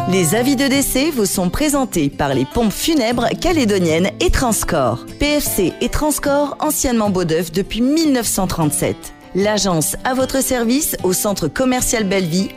Les avis de décès vous sont présentés par les pompes funèbres calédoniennes et Transcorps. PFC et Transcorps, anciennement Beaudeuf depuis 1937. L'agence à votre service au centre commercial Belleville,